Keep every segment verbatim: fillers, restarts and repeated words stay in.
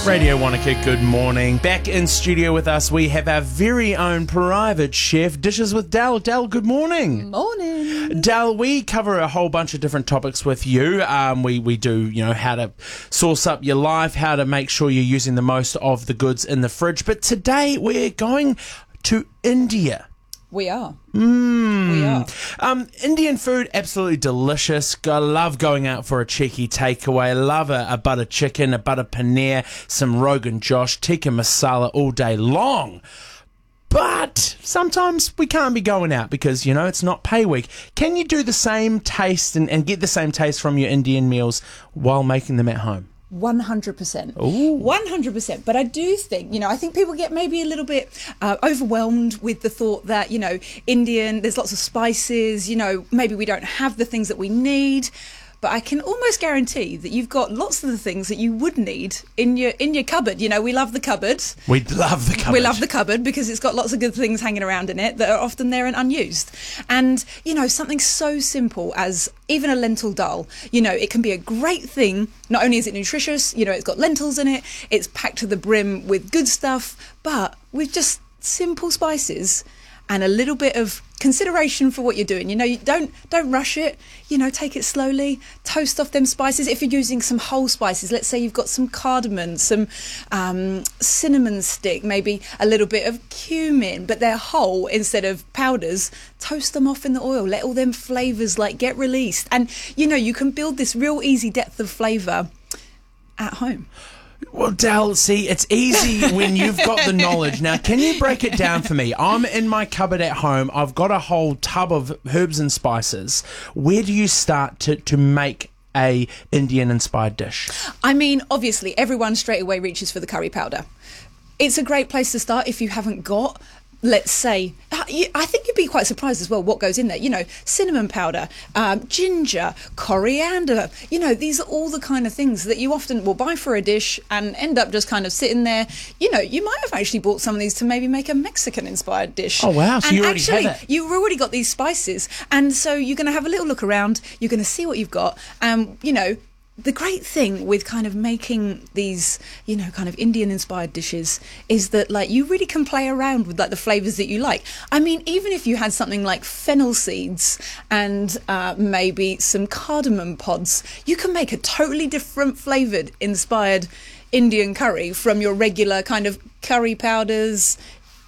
Radio Wanaka, good morning. Back in studio with us, we have our very own private chef, Dishes with Del. Del, good morning. Morning. Del, we cover a whole bunch of different topics with you. Um, we, we do, you know, how to sauce up your life, how to make sure you're using the most of the goods in the fridge. But today we're going to India. We are. Mm. We are. Um, Indian food, absolutely delicious. I love going out for a cheeky takeaway. Love a, a butter chicken, a butter paneer, some Rogan Josh, tikka masala all day long. But sometimes we can't be going out because, you know, it's not pay week. Can you do the same taste and, and get the same taste from your Indian meals while making them at home? one hundred percent. Ooh. one hundred percent. But I do think, you know, I think people get maybe a little bit uh, overwhelmed with the thought that, you know, Indian, there's lots of spices, you know, maybe we don't have the things that we need. But I can almost guarantee that you've got lots of the things that you would need in your in your cupboard. You know, we love the cupboard. We love the cupboard. We love the cupboard because it's got lots of good things hanging around in it that are often there and unused. And, you know, something so simple as even a lentil dal, you know, it can be a great thing. Not only is it nutritious, you know, it's got lentils in it, it's packed to the brim with good stuff, but with just simple spices and a little bit of consideration for what you're doing. You know, you don't don't rush it. You know, take it slowly. Toast off them spices. If you're using some whole spices, let's say you've got some cardamom, some um, cinnamon stick, maybe a little bit of cumin, but they're whole instead of powders. Toast them off in the oil. Let all them flavours like get released, and you know you can build this real easy depth of flavour at home. Well, Del, see, it's easy when you've got the knowledge. Now, can you break it down for me? I'm in my cupboard at home. I've got a whole tub of herbs and spices. Where do you start to, to make a Indian-inspired dish? I mean, obviously, everyone straight away reaches for the curry powder. It's a great place to start if you haven't got, let's say, I think you'd be quite surprised as well what goes in there. You know, cinnamon powder, um, ginger, coriander. You know, these are all the kind of things that you often will buy for a dish and end up just kind of sitting there. You know, you might have actually bought some of these to maybe make a Mexican-inspired dish. Oh, wow. So and you already actually, have it. You've already got these spices. And so you're going to have a little look around. You're going to see what you've got. Um, you know, the great thing with kind of making these, you know, kind of Indian-inspired dishes is that, like, you really can play around with, like, the flavours that you like. I mean, even if you had something like fennel seeds and uh, maybe some cardamom pods, you can make a totally different flavoured, inspired Indian curry from your regular kind of curry powders.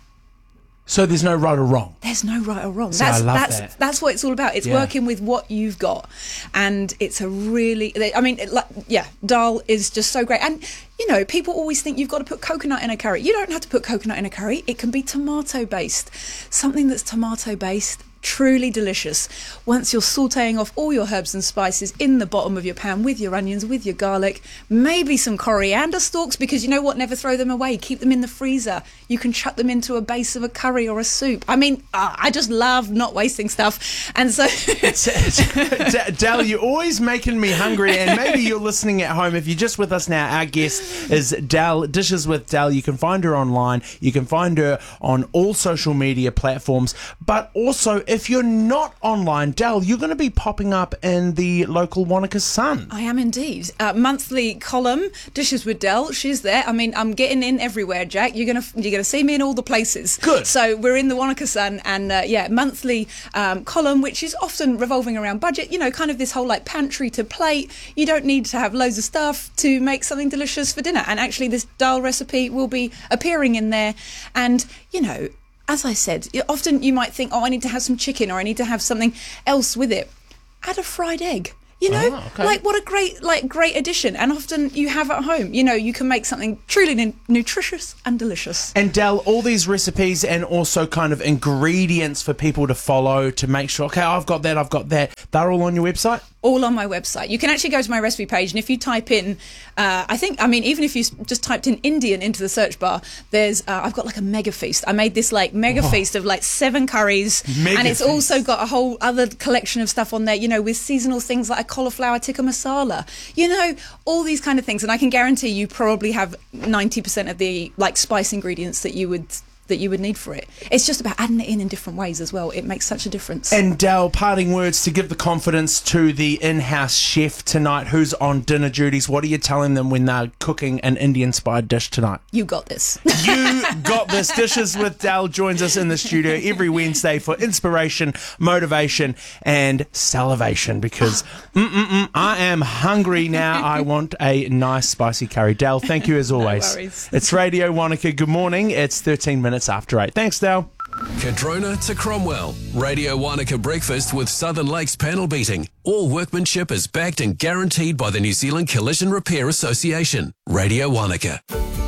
So there's no right or wrong? There's no right or wrong. See, that's I love that's that. that's what it's all about. It's Yeah. working with what you've got, and it's a really. I mean, it, like, yeah, dal is just so great. And you know, people always think you've got to put coconut in a curry. You don't have to put coconut in a curry. It can be tomato based. Something that's tomato based. Truly delicious. Once you're sauteing off all your herbs and spices in the bottom of your pan with your onions, with your garlic, maybe some coriander stalks, because you know what, never throw them away. Keep them in the freezer. You can chuck them into a base of a curry or a soup. I mean, uh, I just love not wasting stuff. And so it's, it's, Del, you're always making me hungry, and maybe you're listening at home. If you're just with us now, our guest is Del, Dishes with Del. You can find her online. You can find her on all social media platforms, but also if you're not online, Del, you're going to be popping up in the local Wanaka Sun. I am indeed. Uh, monthly column, Dishes with Del. She's there. I mean, I'm getting in everywhere, Jack. You're gonna you're gonna see me in all the places. Good. So we're in the Wanaka Sun, and uh, yeah, monthly um, column, which is often revolving around budget. You know, kind of this whole like pantry to plate. You don't need to have loads of stuff to make something delicious for dinner. And actually, this dal recipe will be appearing in there. And you know, as I said, often you might think, oh, I need to have some chicken or I need to have something else with it. Add a fried egg. You know, oh, okay. like what a great, like great addition. And often you have at home, you know, you can make something truly nu- nutritious and delicious. And Del, all these recipes and also kind of ingredients for people to follow to make sure, okay, I've got that, I've got that. They're all on your website? All on my website. You can actually go to my recipe page, and if you type in, uh, I think, I mean, even if you just typed in Indian into the search bar, there's, uh, I've got like a mega feast. I made this like mega oh. feast of like seven curries, mega and it's feast. also got a whole other collection of stuff on there, you know, with seasonal things like a cauliflower tikka masala, you know, all these kind of things. And I can guarantee you probably have ninety percent of the like spice ingredients that you would that you would need for it. It's just about adding it in in different ways as well. It makes such a difference. And Dal, parting words to give the confidence to the in-house chef tonight who's on dinner duties. What are you telling them when they're cooking an Indian-inspired dish tonight? You got this. You got this. Dishes with Dal joins us in the studio every Wednesday for inspiration, motivation and salivation because mm-mm-mm, I am hungry now. I want a nice spicy curry. Dal, thank you as always. No worries. It's Radio Wanaka. Good morning. It's thirteen minutes after eight. Thanks, Dal. Cadrona to Cromwell. Radio Wanaka Breakfast with Southern Lakes panel beating. All workmanship is backed and guaranteed by the New Zealand Collision Repair Association. Radio Wanaka.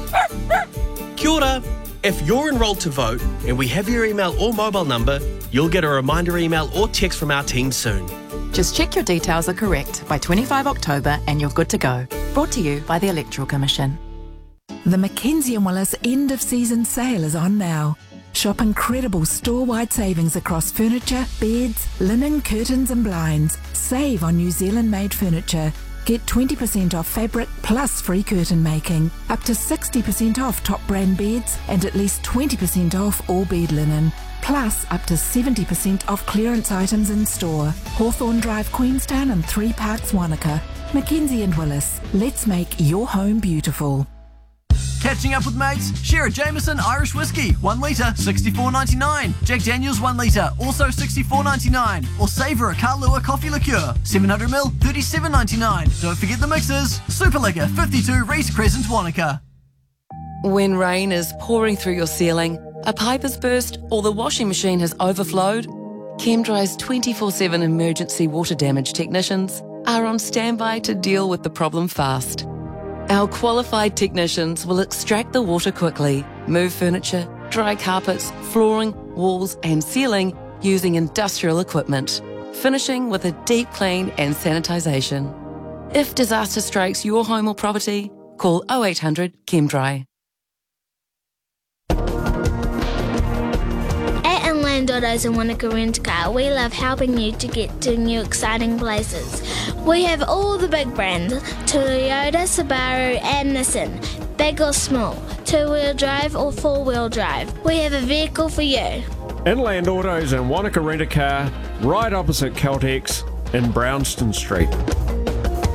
Kia ora. If you're enrolled to vote and we have your email or mobile number, you'll get a reminder email or text from our team soon. Just check your details are correct by twenty-fifth of October and you're good to go. Brought to you by the Electoral Commission. The Mackenzie and Willis end of season sale is on now. Shop incredible store-wide savings across furniture, beds, linen, curtains and blinds. Save on New Zealand-made furniture. Get twenty percent off fabric plus free curtain making. Up to sixty percent off top brand beds and at least twenty percent off all bed linen. Plus up to seventy percent off clearance items in store. Hawthorne Drive, Queenstown and Three Parks, Wanaka. Mackenzie and Willis. Let's make your home beautiful. Catching up with mates? Share a Jameson Irish Whiskey, one litre, sixty-four ninety-nine. Jack Daniels, one litre, also sixty-four ninety-nine. Or savour a Kahlua coffee liqueur, seven hundred milliliters, thirty-seven ninety-nine. Don't forget the mixers. Super Liquor, fifty-two Reese Crescent, Wanaka. When rain is pouring through your ceiling, a pipe has burst, or the washing machine has overflowed, ChemDry's twenty-four seven emergency water damage technicians are on standby to deal with the problem fast. Our qualified technicians will extract the water quickly, move furniture, dry carpets, flooring, walls and ceiling using industrial equipment, finishing with a deep clean and sanitisation. If disaster strikes your home or property, call oh eight hundred ChemDry. At Inland Autos and Wanaka Rent Car, we love helping you to get to new exciting places. We have all the big brands, Toyota, Subaru and Nissan, big or small, two-wheel drive or four-wheel drive. We have a vehicle for you. Inland Autos and Wanaka Rent a Car, right opposite Caltex in Brownston Street.